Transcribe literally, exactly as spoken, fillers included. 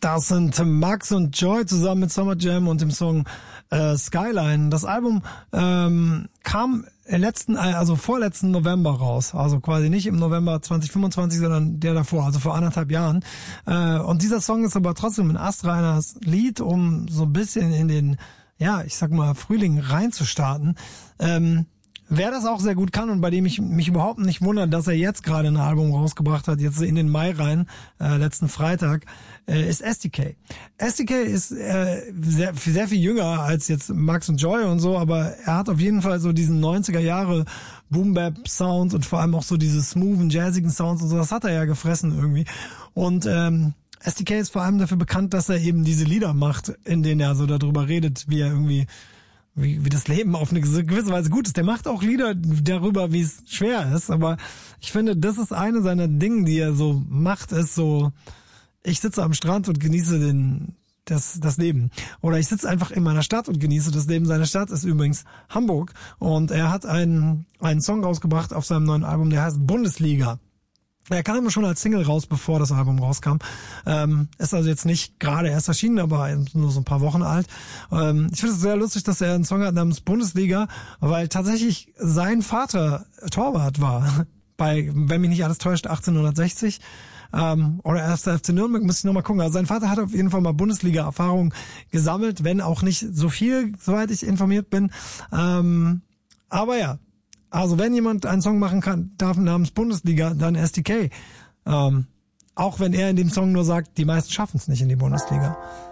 Das sind Max und Joy zusammen mit Summer Jam und dem Song äh, Skyline. Das Album ähm, kam letzten, also vorletzten November raus. Also quasi nicht im November zwanzig fünfundzwanzig, sondern der davor, also vor anderthalb Jahren. Äh, und dieser Song ist aber trotzdem ein astreines Lied, um so ein bisschen in den, ja, ich sag mal, Frühling reinzustarten. Ähm, Wer das auch sehr gut kann und bei dem ich mich überhaupt nicht wundere, dass er jetzt gerade ein Album rausgebracht hat, jetzt in den Mai rein, äh, letzten Freitag, äh, ist S D K. S D K ist äh, sehr, sehr viel jünger als jetzt Max und Joy und so, aber er hat auf jeden Fall so diesen neunziger Jahre Boom-Bap-Sound und vor allem auch so diese smoothen, jazzigen Sounds und so, das hat er ja gefressen irgendwie. Und ähm, S D K ist vor allem dafür bekannt, dass er eben diese Lieder macht, in denen er so darüber redet, wie er irgendwie Wie, wie das Leben auf eine gewisse Weise gut ist. Der macht auch Lieder darüber, wie es schwer ist, aber ich finde, das ist eine seiner Dinge, die er so macht, ist so, ich sitze am Strand und genieße den, das, das Leben. Oder ich sitze einfach in meiner Stadt und genieße das Leben. Seine Stadt ist übrigens Hamburg und er hat einen, einen Song rausgebracht auf seinem neuen Album, der heißt Bundesliga. Er kam immer schon als Single raus, bevor das Album rauskam. Ähm, ist also jetzt nicht gerade erst erschienen, aber nur so ein paar Wochen alt. Ähm, ich finde es sehr lustig, dass er einen Song hat namens Bundesliga, weil tatsächlich sein Vater Torwart war. Bei, wenn mich nicht alles täuscht, achtzehnhundertsechzig. Ähm, oder erster F C Nürnberg, müsste ich nochmal gucken. Also sein Vater hat auf jeden Fall mal Bundesliga-Erfahrung gesammelt, wenn auch nicht so viel, soweit ich informiert bin. Ähm, aber ja. Also wenn jemand einen Song machen kann, darf namens Bundesliga, dann S D K. Ähm, auch wenn er in dem Song nur sagt, die meisten schaffen es nicht in die Bundesliga.